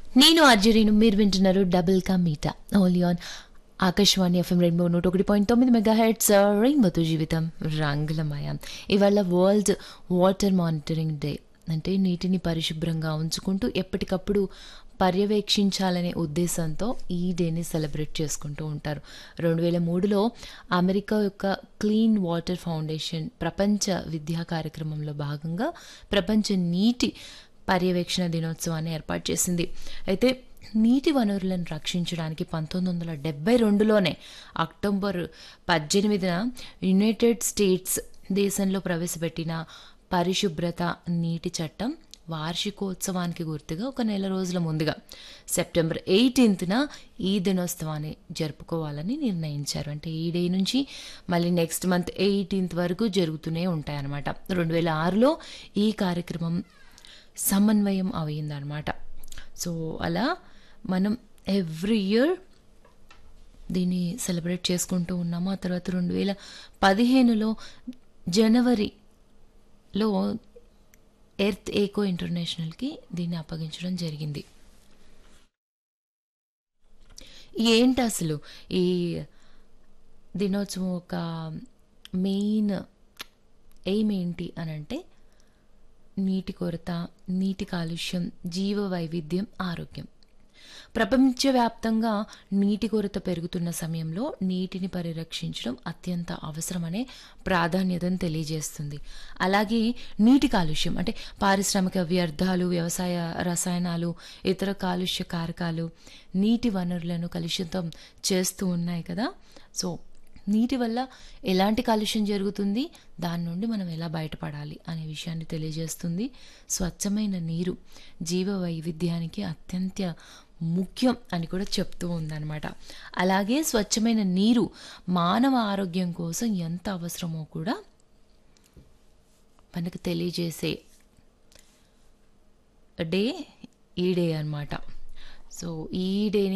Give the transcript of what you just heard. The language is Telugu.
నేను అర్జురీను మీరు వింటున్నారు డబుల్ కా meetha only on Akashvani FM rainbow 101.9 mega heads రెయిన్బోతో జీవితం రంగులమయం. ఇవాళ వరల్డ్ వాటర్ మానిటరింగ్ డే. అంటే నీటిని పరిశుభ్రంగా ఉంచుకుంటూ ఎప్పటికప్పుడు పర్యవేక్షించాలనే ఉద్దేశంతో ఈ డేని సెలబ్రేట్ చేసుకుంటూ ఉంటారు. 2003లో అమెరికా యొక్క క్లీన్ వాటర్ ఫౌండేషన్ ప్రపంచ విద్యా కార్యక్రమంలో భాగంగా ప్రపంచ నీటి పర్యవేక్షణ దినోత్సవాన్ని ఏర్పాటు చేసింది. అయితే నీటి వనరులను రక్షించడానికి 1972లోనే అక్టోబర్ 18న యునైటెడ్ స్టేట్స్ దేశంలో ప్రవేశపెట్టిన పరిశుభ్రత నీటి చట్టం వార్షికోత్సవానికి గుర్తుగా ఒక నెల రోజుల ముందుగా సెప్టెంబర్ 18న ఈ దినోత్సవాన్ని జరుపుకోవాలని నిర్ణయించారు. అంటే ఈ డే నుంచి మళ్ళీ నెక్స్ట్ మంత్ 18th వరకు జరుగుతూనే ఉంటాయన్నమాట. 2006లో ఈ కార్యక్రమం సమన్వయం అయిందనమాట. సో అలా మనం ఎవ్రీ ఇయర్ దీన్ని సెలబ్రేట్ చేసుకుంటూ ఉన్నాము. ఆ తర్వాత 2015లో జనవరిలో ఎర్త్ ఏకో ఇంటర్నేషనల్కి దీన్ని అప్పగించడం జరిగింది. ఏంటి అసలు ఈ దినోత్సవం ఒక మెయిన్ ఎయిమ్ ఏంటి అని అంటే నీటి కొరత, నీటి కాలుష్యం, జీవ వైవిధ్యం, ఆరోగ్యం. ప్రపంచవ్యాప్తంగా నీటి కొరత పెరుగుతున్న సమయంలో నీటిని పరిరక్షించడం అత్యంత అవసరమనే ప్రాధాన్యతను తెలియజేస్తుంది. అలాగే నీటి కాలుష్యం అంటే పారిశ్రామిక వ్యర్థాలు, వ్యవసాయ రసాయనాలు, ఇతర కాలుష్య కారకాలు నీటి వనరులను కలుషితం చేస్తూ ఉన్నాయి కదా. సో నీటి వల్ల ఎలాంటి కాలుష్యం జరుగుతుంది, దాని నుండి మనం ఎలా బయటపడాలి అనే విషయాన్ని తెలియజేస్తుంది. స్వచ్ఛమైన నీరు జీవ వైవిధ్యానికి అత్యంత ముఖ్యం అని కూడా చెప్తూ ఉందన్నమాట. అలాగే స్వచ్ఛమైన నీరు మానవ ఆరోగ్యం కోసం ఎంత అవసరమో కూడా మనకు తెలియజేసే డే ఈ డే అన్నమాట. సో ఈ డేని